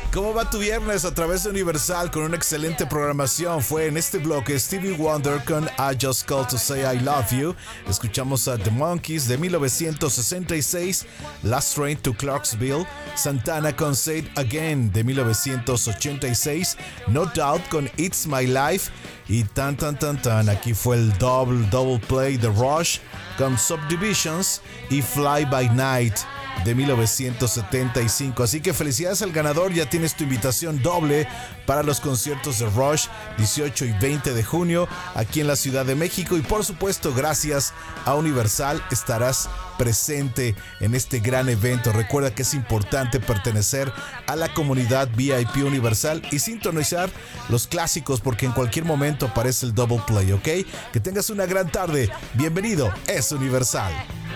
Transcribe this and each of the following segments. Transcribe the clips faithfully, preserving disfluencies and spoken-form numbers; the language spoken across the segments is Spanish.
¿Cómo va tu viernes a través de Universal con una excelente programación? Fue en este bloque Stevie Wonder con I Just Called to Say I Love You. Escuchamos a The Monkees de mil novecientos sesenta y seis, Last Train to Clarksville. Santana con Say It Again de mil novecientos ochenta y seis, No Doubt con It's My Life. Y tan tan tan tan, aquí fue el double double play de Rush con Subdivisions y Fly By Night de mil novecientos setenta y cinco. Así que felicidades al ganador, ya tienes tu invitación doble para los conciertos de Rush dieciocho y veinte de junio aquí en la Ciudad de México, y por supuesto gracias a Universal estarás presente en este gran evento. Recuerda que es importante pertenecer a la comunidad V I P Universal y sintonizar los clásicos porque en cualquier momento aparece el double play, ¿ok? Que tengas una gran tarde. Bienvenido, es Universal.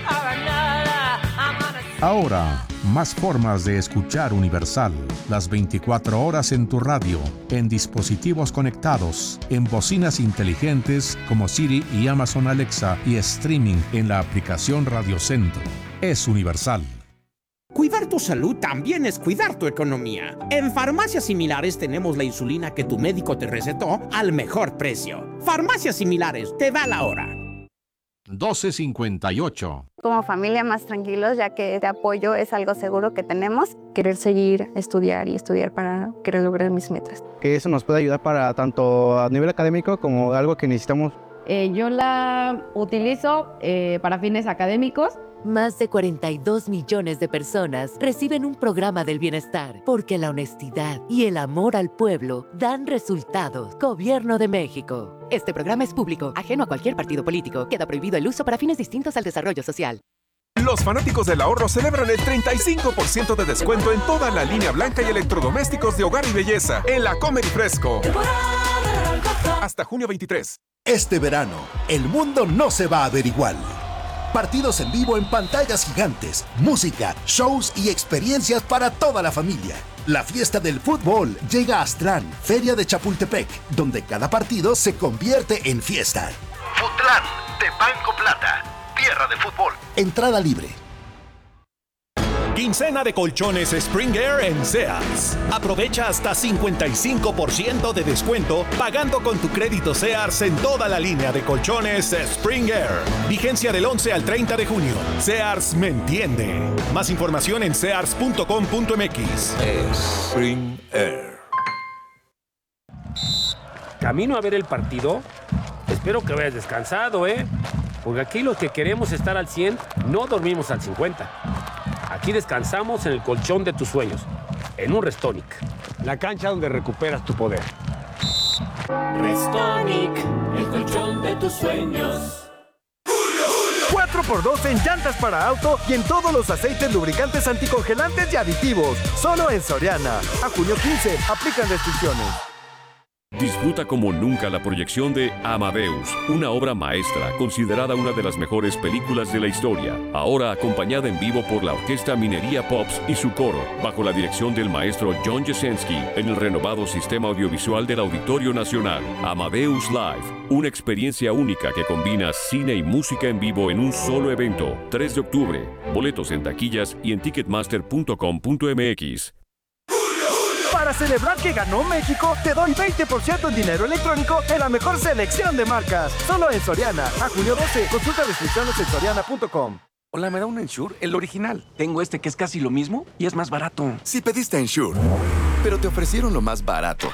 Ahora, más formas de escuchar Universal. Las veinticuatro horas en tu radio, en dispositivos conectados, en bocinas inteligentes como Siri y Amazon Alexa y streaming en la aplicación Radio Centro. Es Universal. Cuidar tu salud también es cuidar tu economía. En Farmacias Similares tenemos la insulina que tu médico te recetó al mejor precio. Farmacias Similares, te da la hora. doce cincuenta y ocho. Como familia más tranquilos, ya que este apoyo es algo seguro que tenemos. Querer seguir, estudiar y estudiar para querer lograr mis metas. Que eso nos puede ayudar para tanto a nivel académico como algo que necesitamos. Eh, yo la utilizo eh, para fines académicos. Más de cuarenta y dos millones de personas reciben un programa del bienestar porque la honestidad y el amor al pueblo dan resultados. Gobierno de México. Este programa es público, ajeno a cualquier partido político. Queda prohibido el uso para fines distintos al desarrollo social. Los fanáticos del ahorro celebran el treinta y cinco por ciento de descuento en toda la línea blanca y electrodomésticos de hogar y belleza en la Comer y Fresco. Hasta junio veintitrés. Este verano, el mundo no se va a ver igual. Partidos en vivo en pantallas gigantes, música, shows y experiencias para toda la familia. La fiesta del fútbol llega a Aztlán, Feria de Chapultepec, donde cada partido se convierte en fiesta. Futlán, de Banco Plata, tierra de fútbol. Entrada libre. Quincena de colchones Spring Air en Sears. Aprovecha hasta cincuenta y cinco por ciento de descuento pagando con tu crédito Sears en toda la línea de colchones Spring Air. Vigencia del once al treinta de junio. Sears me entiende. Más información en sears punto com punto m x. Spring Air. Camino a ver el partido. Espero que vayas descansado, ¿eh? Porque aquí los que queremos estar al cien no dormimos al cincuenta. Aquí descansamos en el colchón de tus sueños, en un Restonic. La cancha donde recuperas tu poder. Restonic, el colchón de tus sueños. cuatro por dos en llantas para auto y en todos los aceites lubricantes anticongelantes y aditivos. Solo en Soriana. A junio quince, aplican restricciones. Disfruta como nunca la proyección de Amadeus, una obra maestra considerada una de las mejores películas de la historia, ahora acompañada en vivo por la Orquesta Minería Pops y su coro, bajo la dirección del maestro John Jasenski, en el renovado sistema audiovisual del Auditorio Nacional. Amadeus Live, una experiencia única que combina cine y música en vivo en un solo evento. tres de octubre, boletos en taquillas y en ticketmaster punto com punto m x. Para celebrar que ganó México, te doy veinte por ciento en dinero electrónico en la mejor selección de marcas. Solo en Soriana. A junio doce. Consulta restricciones en soriana punto com. Hola, ¿me da un Ensure? El original. Tengo este que es casi lo mismo y es más barato. Si pediste Ensure, pero te ofrecieron lo más barato.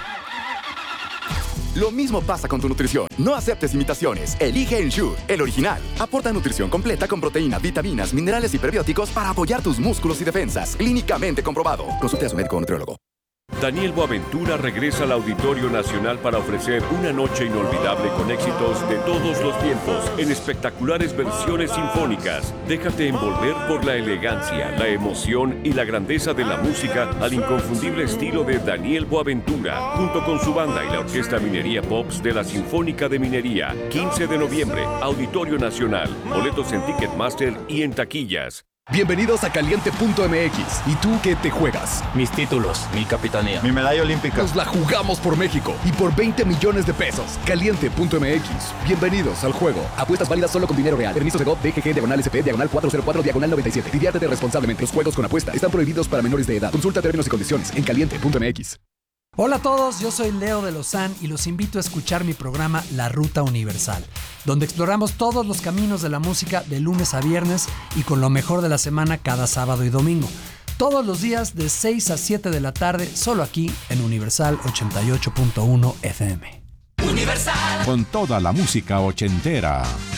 Lo mismo pasa con tu nutrición. No aceptes imitaciones. Elige Ensure, el original. Aporta nutrición completa con proteína, vitaminas, minerales y prebióticos para apoyar tus músculos y defensas. Clínicamente comprobado. Consulte a su médico o nutriólogo. Daniel Boaventura regresa al Auditorio Nacional para ofrecer una noche inolvidable con éxitos de todos los tiempos en espectaculares versiones sinfónicas. Déjate envolver por la elegancia, la emoción y la grandeza de la música al inconfundible estilo de Daniel Boaventura, junto con su banda y la Orquesta Minería Pops de la Sinfónica de Minería. quince de noviembre, Auditorio Nacional. Boletos en Ticketmaster y en taquillas. Bienvenidos a Caliente punto M X. ¿Y tú qué te juegas? Mis títulos, mi capitanía, mi medalla olímpica. Nos la jugamos por México y por veinte millones de pesos. Caliente punto M X. Bienvenidos al juego. Apuestas válidas solo con dinero real. Permisos de G O V, D G G, diagonal S P, diagonal cuatrocientos cuatro, diagonal noventa y siete. Diviértete responsablemente. Los juegos con apuesta están prohibidos para menores de edad. Consulta términos y condiciones en Caliente punto M X. Hola a todos, yo soy Leo de Lozán y los invito a escuchar mi programa La Ruta Universal, donde exploramos todos los caminos de la música de lunes a viernes y con lo mejor de la semana cada sábado y domingo. Todos los días de seis a siete de la tarde, solo aquí en Universal ochenta y ocho punto uno F M. Universal. Con toda la música ochentera.